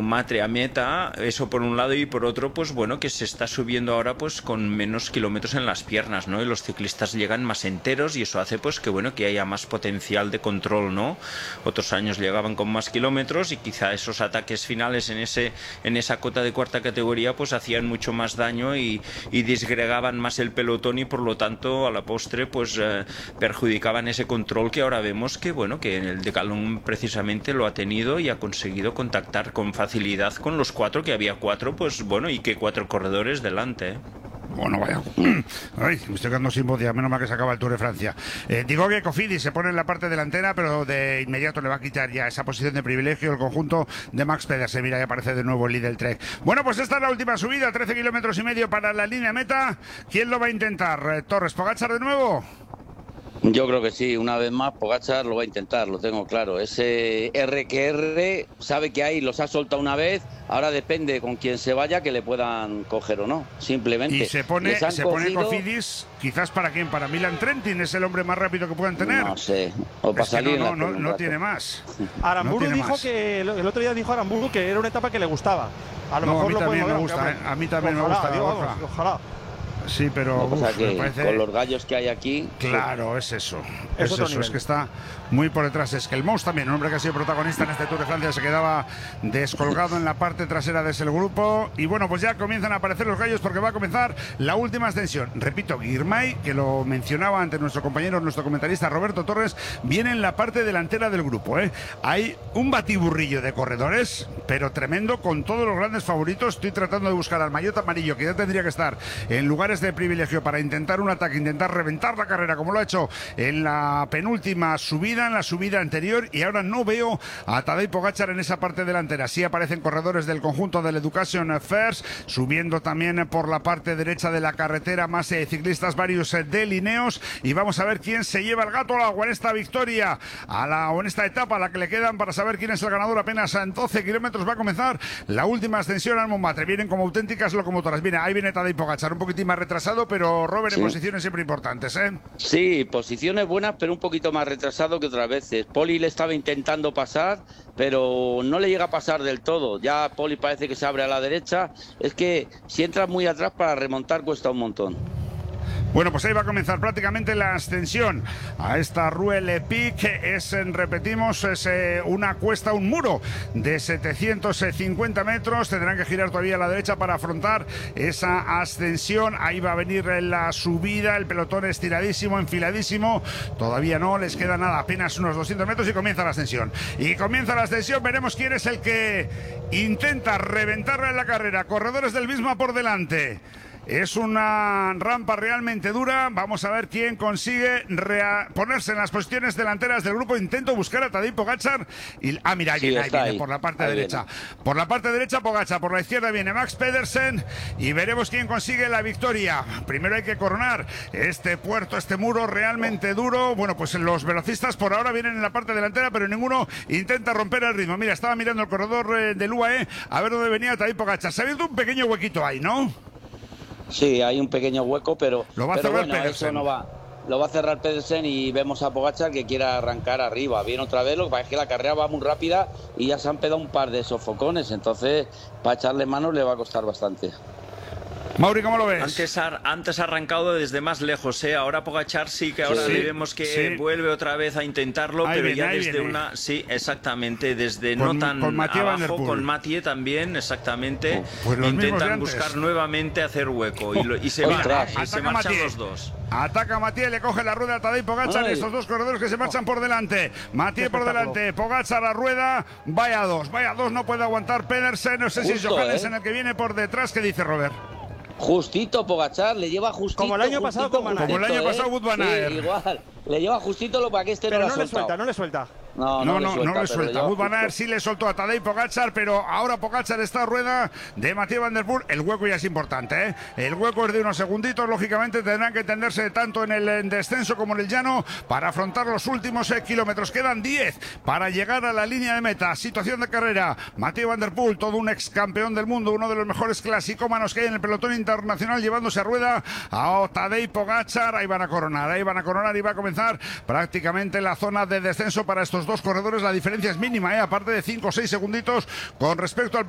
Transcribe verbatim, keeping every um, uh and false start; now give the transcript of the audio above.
Almumatre a meta, eso por un lado, y por otro, pues bueno, que se está subiendo ahora pues con menos kilómetros en las piernas, ¿no? Y los ciclistas llegan más enteros y eso hace pues que bueno, que haya más potencial de control, ¿no? Otros años llegaban con más kilómetros y quizá esos ataques finales en ese en esa cota de cuarta categoría pues hacían mucho más daño y, y disgregaban más el pelotón y por lo tanto a la postre pues eh, perjudicaban ese control que ahora vemos que bueno, que el Decathlon precisamente lo ha tenido y ha conseguido contactar con facilidad con los cuatro, que había cuatro, pues bueno, y que cuatro corredores delante, ¿eh? Bueno, vaya. Ay, me estoy quedando sin voz ya, menos mal que se acaba el Tour de Francia. Eh, digo que Cofidis se pone en la parte delantera, pero de inmediato le va a quitar ya esa posición de privilegio el conjunto de Max Pedersen. Mira, ya aparece de nuevo el líder Trek. Bueno, pues esta es la última subida, trece kilómetros y medio para la línea meta. ¿Quién lo va a intentar? Eh, ¿Torres, Pogačar de nuevo? Yo creo que sí, una vez más Pogačar lo va a intentar, lo tengo claro. Ese R que R sabe que hay, los ha soltado una vez, ahora depende con quién se vaya que le puedan coger o no, simplemente. Y se pone, se pone cogido... Cofidis, quizás para quién, para Milan Trentin, es el hombre más rápido que puedan tener. No sé, o para es que salir no, en no, la no, no tiene más. Aramburu no tiene dijo más. que, el otro día dijo Aramburu que era una etapa que le gustaba. A lo no, mejor a mí lo también me lograr, gusta, ¿eh? A mí también ojalá, me gusta. Digo, Borja. vamos, ojalá. Sí, pero no, uf, o sea que me parece... con los gallos que hay aquí. Claro, es eso. Es Es otro eso, nivel. es que está muy por detrás. Es que el Mous también, un hombre que ha sido protagonista en este Tour de Francia, se quedaba descolgado en la parte trasera de ese grupo. Y bueno, pues ya comienzan a aparecer los gallos porque va a comenzar la última ascensión. Repito, Girmay, que lo mencionaba antes nuestro compañero, nuestro comentarista Roberto Torres, viene en la parte delantera del grupo, ¿eh? Hay un batiburrillo de corredores, pero tremendo, con todos los grandes favoritos. Estoy tratando de buscar al maillot amarillo, que ya tendría que estar en lugares de privilegio para intentar un ataque, intentar reventar la carrera, como lo ha hecho en la penúltima subida, en la subida anterior, y ahora no veo a Tadej Pogačar en esa parte delantera. Sí aparecen corredores del conjunto del Education First, subiendo también por la parte derecha de la carretera más eh, ciclistas varios eh, de Lineos, y vamos a ver quién se lleva el gato al agua en esta victoria, a la, o en esta etapa a la que le quedan para saber quién es el ganador. Apenas en doce kilómetros va a comenzar la última ascensión al Montmartre. Vienen como auténticas locomotoras. Viene, ahí viene Tadej Pogačar, un poquitín más retrasado, pero Robert, sí, en posiciones siempre importantes, ¿eh? Sí, posiciones buenas, pero un poquito más retrasado que otras veces. Poli le estaba intentando pasar, pero no le llega a pasar del todo. Ya Poli parece que se abre a la derecha. Es que si entras muy atrás para remontar cuesta un montón. Bueno, pues ahí va a comenzar prácticamente la ascensión a esta Rue Le Pic. Es, repetimos, es eh, una cuesta, un muro de setecientos cincuenta metros. Tendrán que girar todavía a la derecha para afrontar esa ascensión. Ahí va a venir la subida, el pelotón estiradísimo, enfiladísimo. Todavía no les queda nada, apenas unos doscientos metros y comienza la ascensión. Y comienza la ascensión, veremos quién es el que intenta reventarla en la carrera. Corredores del Visma por delante. Es una rampa realmente dura. Vamos a ver quién consigue ponerse en las posiciones delanteras del grupo. Intento buscar a Tadej Pogačar. Y... Ah, mira, sí, ahí viene ahí. por la parte ahí derecha. Viene. Por la parte derecha Pogačar, por la izquierda viene Max Pedersen. Y veremos quién consigue la victoria. Primero hay que coronar este puerto, este muro realmente duro. Bueno, pues los velocistas por ahora vienen en la parte delantera, pero ninguno intenta romper el ritmo. Mira, estaba mirando el corredor del U A E a ver dónde venía Tadej Pogačar. Se ha abierto un pequeño huequito ahí, ¿no? Sí, hay un pequeño hueco, pero, lo va a pero cerrar bueno, Pedersen. Eso no va. Lo va a cerrar Pedersen y vemos a Pogačar que quiere arrancar arriba. Viene otra vez, lo que pasa es que la carrera va muy rápida y ya se han pegado un par de sofocones, entonces para echarle manos le va a costar bastante. Mauri, ¿cómo lo ves? Antes ha, antes ha arrancado desde más lejos, ¿eh? Ahora Pogačar sí que ahora sí, le vemos que sí. vuelve otra vez a intentarlo, Ahí pero viene, ya ahí desde viene. una... Sí, exactamente, desde Con- no tan con Mathieu Van Der abajo, Poel. con Mathieu también, exactamente. Oh, pues los mismos de intentan antes. buscar nuevamente hacer hueco y, lo- y se, Ostras. van, y se Ataca marchan Mathieu. los dos. Ataca Mathieu, le coge la rueda a Tadej Pogačar. Ay. Estos dos corredores que se marchan por delante. Mathieu por delante, Pogačar a rueda. Vaya dos, vaya dos, no puede aguantar Pedersen. No sé si es Justo, Johannes ¿eh? en el que viene por detrás. ¿Qué dice Robert? Justito Pogačar, le lleva justito. Como el año pasado justito, con Van Aert. Como el año justito, pasado ¿eh? Wout van Aert. Sí, igual. Le lleva justito lo para que este Pero no lo no ha le soltado. suelta, no le suelta. No, No, no, no, le no suelta. le pero suelta. lleva Wout van Aert justo. sí le soltó a Tadej Pogačar, pero ahora Pogačar está a rueda de Mathieu Van Der Poel. El hueco ya es importante, ¿eh? El hueco es de unos segunditos. Lógicamente tendrán que tenderse tanto en el en descenso como en el llano para afrontar los últimos eh, kilómetros. Quedan diez para llegar a la línea de meta. Situación de carrera. Mathieu Van Der Poel, todo un ex campeón del mundo, uno de los mejores clasicómanos que hay en el pelotón internacional, llevándose a rueda a Tadej Pogačar. Ahí van a coronar, ahí van a coronar y va a comenzar prácticamente la zona de descenso para estos dos corredores. La diferencia es mínima, ¿eh? Aparte de cinco o seis segunditos con respecto al